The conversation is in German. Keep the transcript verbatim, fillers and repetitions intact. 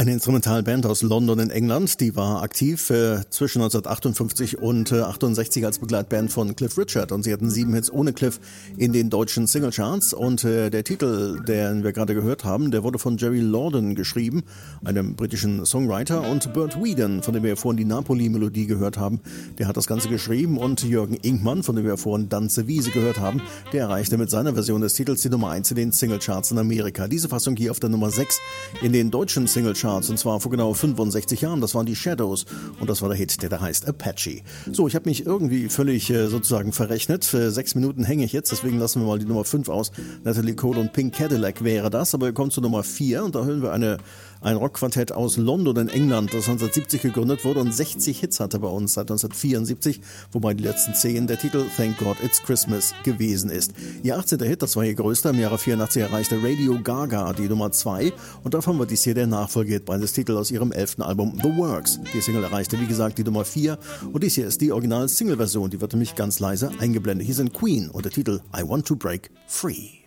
Eine Instrumentalband aus London in England, die war aktiv äh, zwischen neunzehnhundertachtundfünfzig und äh, achtundsechzig als Begleitband von Cliff Richard und sie hatten sieben Hits ohne Cliff in den deutschen Singlecharts und äh, der Titel, den wir gerade gehört haben, der wurde von Jerry Lorden geschrieben, einem britischen Songwriter, und Bert Weedon, von dem wir vorhin die Napoli-Melodie gehört haben, der hat das Ganze geschrieben, und Jürgen Inkmann, von dem wir vorhin Danze Wiese gehört haben, der erreichte mit seiner Version des Titels die Nummer eins in den Singlecharts in Amerika. Diese Fassung hier auf der Nummer sechs in den deutschen Singlecharts, und zwar vor genau fünfundsechzig Jahren. Das waren die Shadows und das war der Hit, der da heißt Apache. So, ich habe mich irgendwie völlig äh, sozusagen verrechnet. Äh, sechs Minuten hänge ich jetzt, deswegen lassen wir mal die Nummer fünf aus. Natalie Cole und Pink Cadillac wäre das, aber wir kommen zur Nummer vier und da hören wir eine ein Rockquartett aus London in England, das neunzehnhundertsiebzig gegründet wurde und sechzig Hits hatte bei uns seit neunzehnhundertvierundsiebzig, wobei die letzten zehn der Titel Thank God It's Christmas gewesen ist. Ihr achtzehnter Hit, das war ihr größter, im Jahre vierundachtzig erreichte Radio Gaga die Nummer zwei, und davon war dies hier der Nachfolgehit bei das Titel aus ihrem elften Album The Works. Die Single erreichte, wie gesagt, die Nummer vier, und dies hier ist die Original-Single-Version, die wird nämlich ganz leise eingeblendet. Hier sind Queen und der Titel I Want to Break Free.